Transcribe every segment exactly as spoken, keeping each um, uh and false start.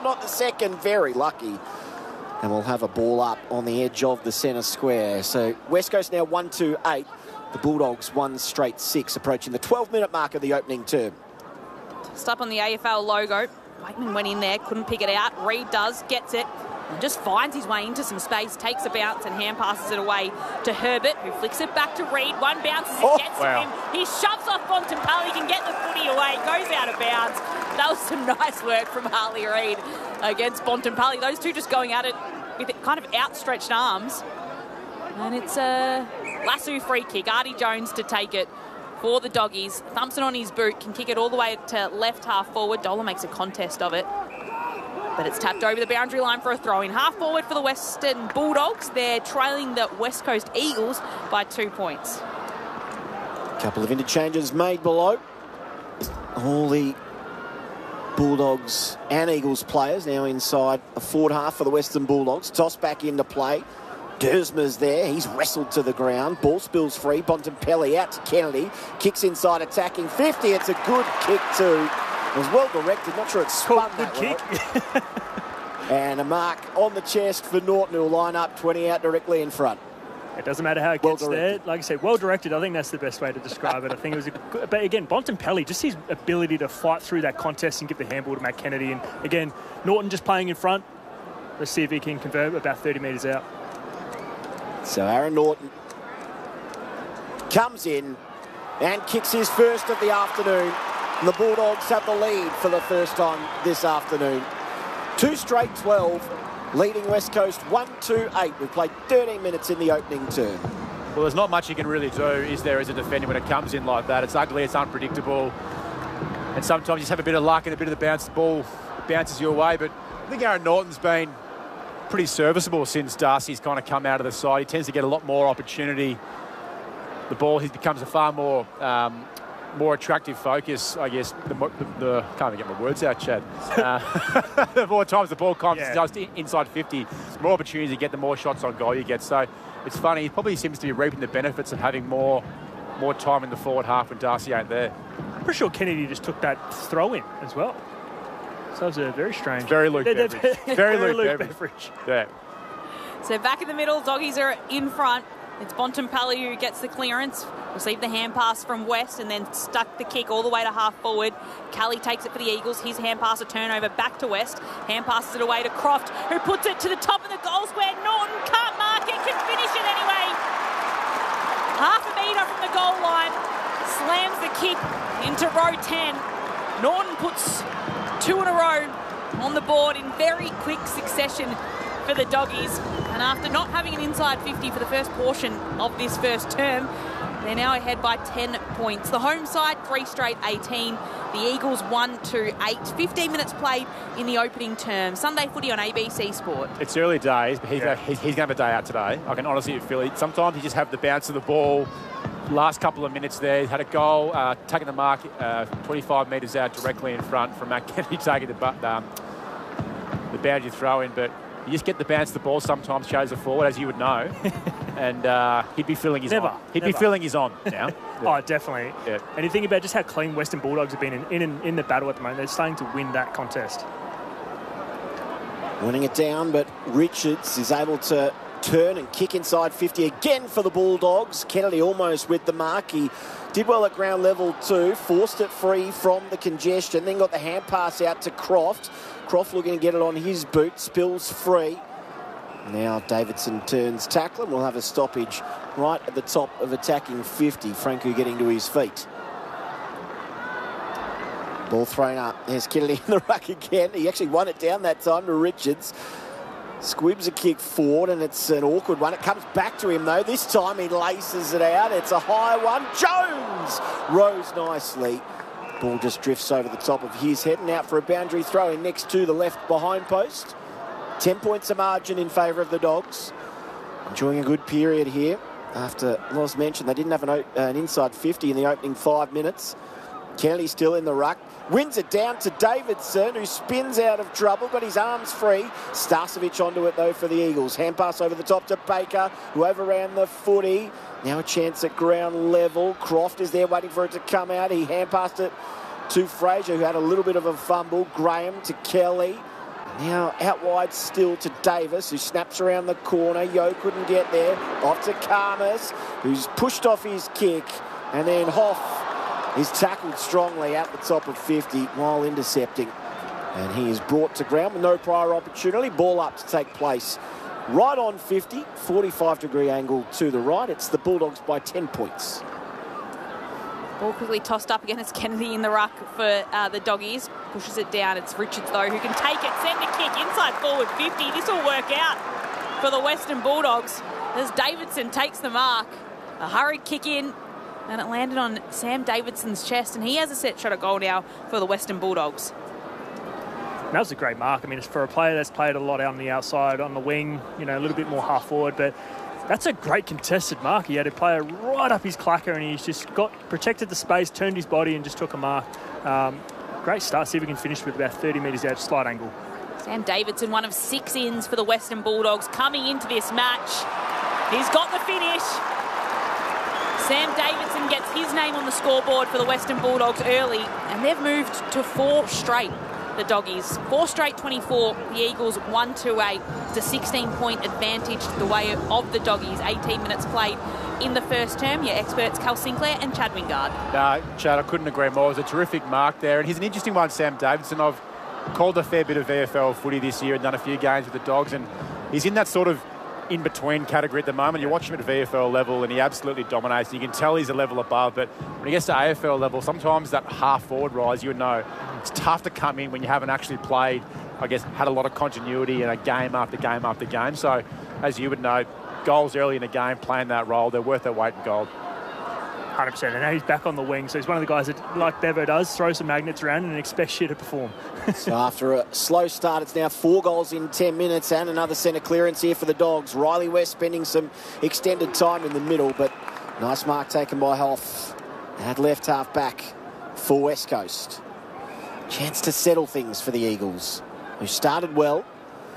not the second. Very lucky. And we'll have a ball up on the edge of the centre square. So West Coast now one two eight. The Bulldogs one straight six, approaching the twelve-minute mark of the opening term. Just up on the A F L logo. Wakeman went in there, couldn't pick it out. Reid does, gets it, and just finds his way into some space, takes a bounce and hand passes it away to Herbert, who flicks it back to Reid. One bounces, it oh, gets wow. to him. He shoves off Bontempelli, can get the footy away, goes out of bounds. That was some nice work from Harley Reid against Bontempelli. Those two just going at it with kind of outstretched arms. And it's a lasso free kick. Artie Jones to take it for the Doggies. Thumps it on his boot, can kick it all the way to left half forward. Dola makes a contest of it. But it's tapped over the boundary line for a throw-in. Half forward for the Western Bulldogs. They're trailing the West Coast Eagles by two points. A couple of interchanges made below. All the Bulldogs and Eagles players now inside a forward half for the Western Bulldogs. Toss back into play. Dersma's there. He's wrestled to the ground. Ball spills free. Bontempelli out to Kennedy. Kicks inside, attacking fifty. It's a good kick too. It was well directed. Not sure it's spun Good that kick. well. And a mark on the chest for Norton, who'll line up twenty out directly in front. It doesn't matter how it Well gets there. directed. Like I said, well directed. I think that's the best way to describe it. I think it was a good, but again, Bontempelli, just his ability to fight through that contest and give the handball to Matt Kennedy. And again, Norton just playing in front. Let's see if he can convert about thirty metres out. So Aaron Norton comes in and kicks his first of the afternoon. And the Bulldogs have the lead for the first time this afternoon. Two straight twelve, leading West Coast one two eight. We've played thirteen minutes in the opening term. Well, there's not much you can really do, is there, as a defender when it comes in like that. It's ugly, it's unpredictable. And sometimes you just have a bit of luck and a bit of the bounce, the ball bounces your way. But I think Aaron Norton's been pretty serviceable since Darcy's kind of come out of the side. He tends to get a lot more opportunity. The ball, he becomes a far more um, more attractive focus, I guess. The, the, the can't even get my words out, Chad. Uh, the more times the ball comes Yeah. just in, inside fifty, the more opportunities you get, the more shots on goal you get. So it's funny. He probably seems to be reaping the benefits of having more more time in the forward half when Darcy ain't there. I'm pretty sure Kennedy just took that throw in as well. So it was a very strange. It's very Luke They're- Beveridge. they're- Very very Luke Luke Beveridge. Beveridge. Yeah. So back in the middle, Doggies are in front. It's Bontempelli who gets the clearance, received the hand pass from West and then stuck the kick all the way to half forward. Kelly takes it for the Eagles. His hand pass a turnover back to West. Hand passes it away to Croft, who puts it to the top of the goal square. Norton can't mark it, can finish it anyway. Half a metre from the goal line. Slams the kick into row ten. Norton puts two in a row on the board in very quick succession for the Doggies. And after not having an inside fifty for the first portion of this first term, they're now ahead by ten points. The home side, three straight eighteen. The Eagles, one two eight. fifteen minutes played in the opening term. Sunday footy on A B C Sport. It's early days, but he's, Yeah. he's, he's going to have a day out today. I can honestly feel it. Sometimes you just have the bounce of the ball. Last couple of minutes there, he's had a goal, uh, taking the mark uh, twenty-five metres out directly in front from Matt Kennedy taking the, bu- um, the boundary throw in. But you just get the bounce of the ball sometimes, shows a forward, as you would know. and uh, he'd be feeling his Never, on. He'd never. be feeling his on now. Oh, definitely. Yeah. And you think about just how clean Western Bulldogs have been in, in, in the battle at the moment. They're starting to win that contest. Winning it down, but Richards is able to turn and kick inside fifty again for the Bulldogs. Kennedy almost with the mark. He did well at ground level too. Forced it free from the congestion. Then got the hand pass out to Croft. Croft looking to get it on his boot. Spills free. Now Davidson turns tackle and we'll have a stoppage right at the top of attacking fifty. Franco getting to his feet. Ball thrown up. There's Kennedy in the ruck again. He actually won it down that time to Richards. Squibs a kick forward and it's an awkward one. It comes back to him though. This time he laces it out. It's a high one. Jones rose nicely. Ball just drifts over the top of his head and out for a boundary throw in next to the left behind post. Ten points a margin in favour of the Dogs. Enjoying a good period here. After Loz mentioned they didn't have an, uh, an inside fifty in the opening five minutes. Kelly still in the ruck. Wins it down to Davidson, who spins out of trouble, got his arms free. Starcevic onto it, though, for the Eagles. Hand pass over the top to Baker, who overran the footy. Now a chance at ground level. Croft is there waiting for it to come out. He hand passed it to Fraser, who had a little bit of a fumble. Graham to Kelly. Now out wide still to Davis, who snaps around the corner. Yo couldn't get there. Off to Khamis, who's pushed off his kick. And then Hoff is tackled strongly at the top of fifty while intercepting. And he is brought to ground with no prior opportunity. Ball up to take place right on fifty. forty-five degree angle to the right. It's the Bulldogs by ten points. Ball quickly tossed up against Kennedy in the ruck for uh, the Doggies. Pushes it down. It's Richards, though, who can take it, send a kick inside forward fifty. This will work out for the Western Bulldogs as Davidson takes the mark. A hurried kick in, and it landed on Sam Davidson's chest, and he has a set shot at goal now for the Western Bulldogs. That was a great mark. I mean, it's for a player that's played a lot out on the outside, on the wing, you know, a little bit more half forward, but that's a great contested mark. He had a player right up his clacker, and he's just got protected the space, turned his body, and just took a mark. Um, great start. See if we can finish with about thirty metres out, slight angle. Sam Davidson, one of six ins for the Western Bulldogs, coming into this match. He's got the finish. Sam Davidson gets his name on the scoreboard for the Western Bulldogs early, and they've moved to four straight. The Doggies, four straight twenty-four, the Eagles one two eight. It's a sixteen point advantage the way of the Doggies. eighteen minutes played in the first term. Your experts, Cal Sinclair and Chad Wingard. No, Chad, I couldn't agree more. It was a terrific mark there. And he's an interesting one, Sam Davidson. I've called a fair bit of V F L footy this year and done a few games with the Dogs, and he's in that sort of in-between category at the moment. You watch him at V F L level and he absolutely dominates. You can tell he's a level above, but when he gets to A F L level, sometimes that half-forward rise, you would know, it's tough to come in when you haven't actually played, I guess, had a lot of continuity in a game after game after game. So, as you would know, goals early in the game, playing that role, they're worth their weight in gold. one hundred percent. And now he's back on the wing, so he's one of the guys that, like Bevo does, throws some magnets around and expects you to perform. So after a slow start, it's now four goals in ten minutes and another centre clearance here for the Dogs. Riley West spending some extended time in the middle, but nice mark taken by Hoff at left half back for West Coast. Chance to settle things for the Eagles, who started well,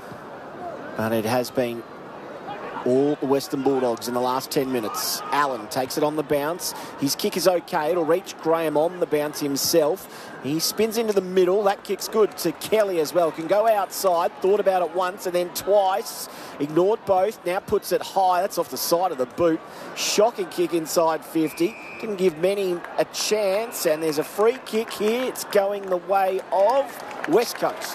but it has been all the Western Bulldogs in the last ten minutes. Allen takes it on the bounce. His kick is okay. It'll reach Graham on the bounce himself. He spins into the middle. That kick's good to Kelly as well. Can go outside. Thought about it once and then twice. Ignored both. Now puts it high. That's off the side of the boot. Shocking kick inside fifty. Didn't give many a chance. And there's a free kick here. It's going the way of West Coast.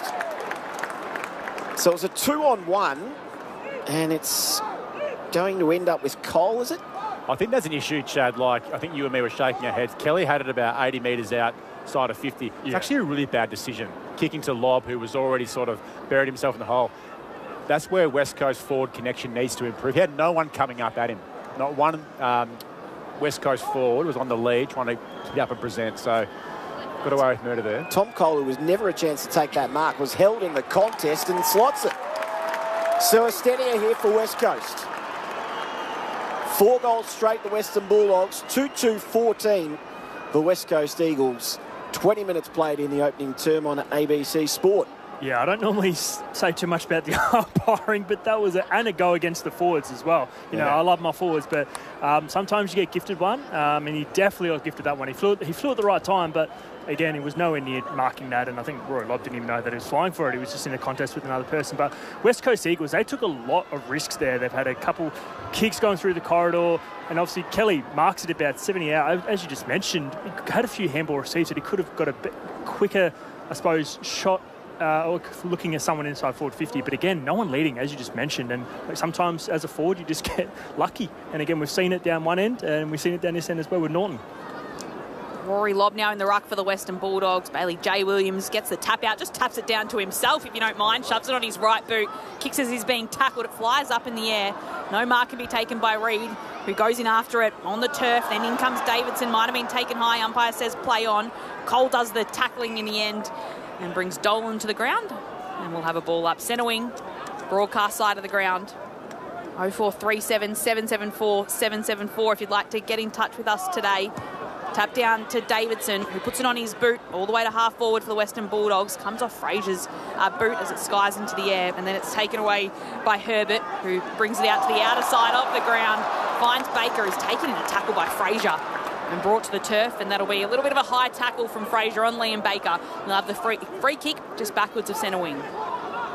So it's a two on one. And it's going to end up with Cole, is it? I think there's an issue, Chad. Like, I think you and me were shaking our heads. Kelly had it about eighty metres outside of fifty. It's yeah. actually a really bad decision. Kicking to Lobb, who was already sort of buried himself in the hole. That's where West Coast forward connection needs to improve. He had no one coming up at him. Not one um, West Coast forward was on the lead trying to get up and present. So, got away with murder there. Tom Cole, who was never a chance to take that mark, was held in the contest and slots it. So a steadier here for West Coast. Four goals straight, the Western Bulldogs. two two fourteen, the West Coast Eagles. twenty minutes played in the opening term on A B C Sport. Yeah, I don't normally say too much about the umpiring, but that was a, and a go against the forwards as well. You know, yeah. I love my forwards, but um, sometimes you get gifted one, um, and he definitely got gifted that one. He flew, he flew at the right time, but again, he was nowhere near marking that, and I think Roy Lobb didn't even know that he was flying for it. He was just in a contest with another person. But West Coast Eagles, they took a lot of risks there. They've had a couple kicks going through the corridor, and obviously Kelly marks it about seventy out. As you just mentioned, he had a few handball receives that he could have got a bit quicker, I suppose, shot uh, or looking at someone inside forward fifty. But again, no one leading, as you just mentioned. And sometimes as a forward, you just get lucky. And again, we've seen it down one end, and we've seen it down this end as well with Norton. Rory Lobb now in the ruck for the Western Bulldogs. Bailey J. Williams gets the tap out, just taps it down to himself, if you don't mind, shoves it on his right boot, kicks as he's being tackled, it flies up in the air. No mark can be taken by Reid, who goes in after it on the turf. Then in comes Davidson, might have been taken high, umpire says play on. Cole does the tackling in the end and brings Dolan to the ground, and we'll have a ball up centre wing, broadcast side of the ground. oh four three seven, seven seven four, seven seven four if you'd like to get in touch with us today. Tap down to Davidson, who puts it on his boot all the way to half forward for the Western Bulldogs. Comes off Fraser's uh, boot as it skies into the air, and then it's taken away by Herbert, who brings it out to the outer side of the ground. Finds Baker, who's taken in a tackle by Fraser and brought to the turf, and that'll be a little bit of a high tackle from Fraser on Liam Baker. We'll have the free, free kick just backwards of centre wing.